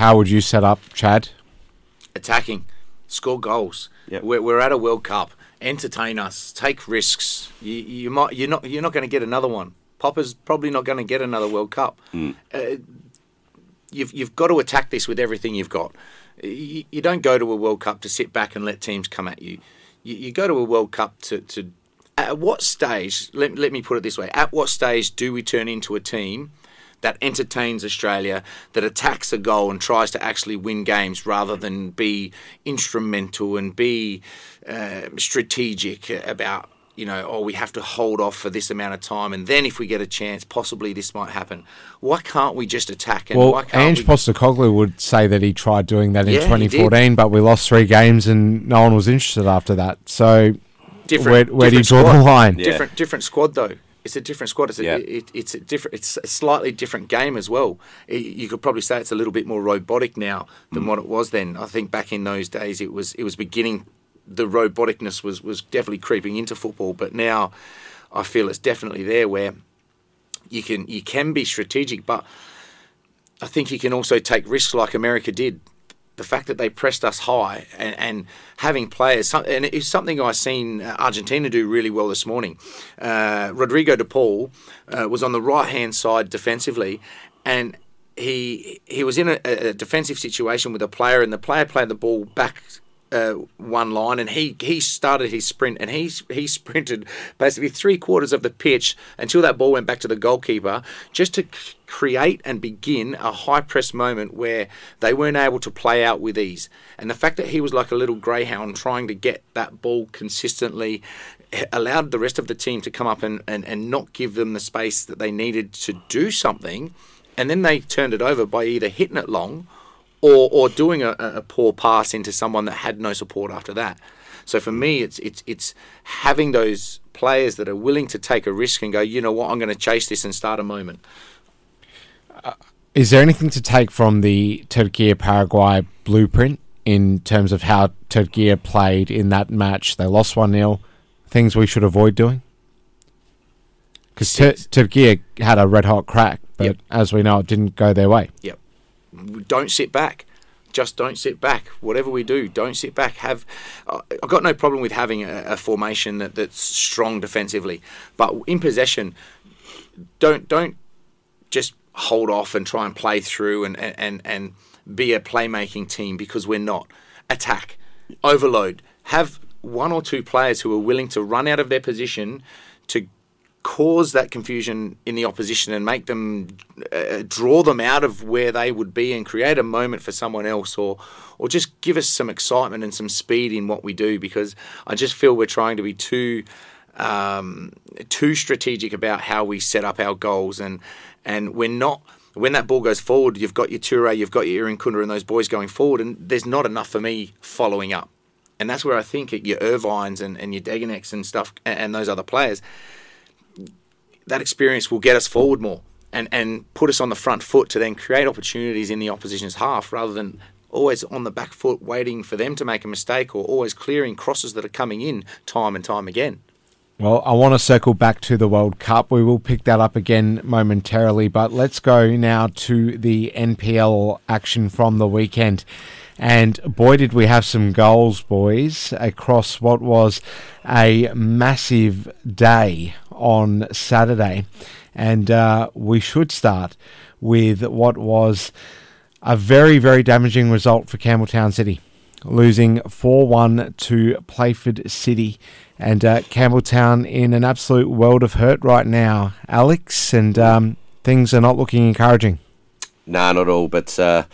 how would you set up, Chad? Attacking, score goals. Yep. We're at a World Cup. Entertain us. Take risks. You're not going to get another one. Popper's probably not going to get another World Cup. You've got to attack this with everything you've got. You don't go to a World Cup to sit back and let teams come at you. You go to a World Cup to at what stage, let me put it this way, at what stage do we turn into a team that entertains Australia, that attacks a goal and tries to actually win games rather than be instrumental and be strategic about, we have to hold off for this amount of time, and then if we get a chance, possibly this might happen. Why can't we just attack? And why can't Ange Postecoglou would say that he tried doing that in 2014, but we lost 3 games and no one was interested after that. So where do you draw the line? Yeah. Different squad though. It's a different squad. It's a slightly different game as well. You could probably say it's a little bit more robotic now than what it was then. I think back in those days it was beginning. The roboticness was definitely creeping into football, but now I feel it's definitely there where you can be strategic, but I think you can also take risks like America did. The fact that they pressed us high and having players, and it's something I've seen Argentina do really well this morning. Rodrigo de Paul was on the right-hand side defensively, and he was in a defensive situation with a player, and the player played the ball back one line, and he started his sprint, and he sprinted basically 3/4 of the pitch until that ball went back to the goalkeeper, just to create and begin a high press moment where they weren't able to play out with ease. And the fact that he was like a little greyhound trying to get that ball consistently allowed the rest of the team to come up and not give them the space that they needed to do something, and then they turned it over by either hitting it long or doing a poor pass into someone that had no support after that. So for me, it's having those players that are willing to take a risk and go, you know what, I'm going to chase this and start a moment. Is there anything to take from the Turkey-Paraguay blueprint in terms of how Turkey played in that match? They lost 1-0. Things we should avoid doing? Because Turkey had a red-hot crack, but as we know, it didn't go their way. Yep. Don't sit back. Just don't sit back. Whatever we do, don't sit back. I've got no problem with having a formation that's strong defensively, but in possession, don't just hold off and try and play through and be a playmaking team, because we're not. Attack, overload. Have 1 or 2 players who are willing to run out of their position to cause that confusion in the opposition and make them draw them out of where they would be and create a moment for someone else, or just give us some excitement and some speed in what we do, because I just feel we're trying to be too strategic about how we set up our goals, and we're not. When that ball goes forward, you've got your Toure, you've got your Irankunda and those boys going forward, and there's not enough for me following up. And that's where I think your Irvines and your Degeneks and stuff and those other players, that experience will get us forward more and put us on the front foot to then create opportunities in the opposition's half, rather than always on the back foot waiting for them to make a mistake, or always clearing crosses that are coming in time and time again. Well, I want to circle back to the World Cup. We will pick that up again momentarily, but let's go now to the NPL action from the weekend. And boy, did we have some goals, boys, across what was a massive day on Saturday. And we should start with what was a very, very damaging result for Campbelltown City, losing 4-1 to Playford City. And Campbelltown in an absolute world of hurt right now, Alex, and things are not looking encouraging. Nah, not at all, but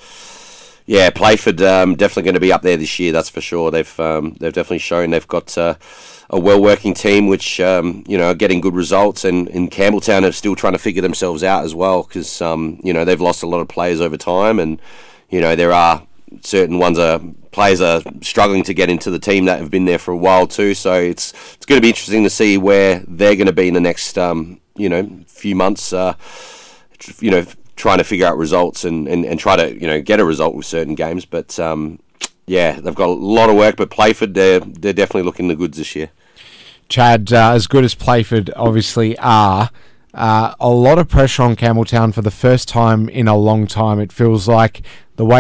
Playford definitely going to be up there this year, that's for sure. They've definitely shown they've got a well-working team which are getting good results, and Campbelltown are still trying to figure themselves out as well, because they've lost a lot of players over time, and there are certain players are struggling to get into the team that have been there for a while too. So it's going to be interesting to see where they're going to be in the next few months. Trying to figure out results and try to get a result with certain games. But they've got a lot of work. But Playford, they're definitely looking the goods this year. Chad, as good as Playford obviously are, a lot of pressure on Campbelltown for the first time in a long time. It feels like the way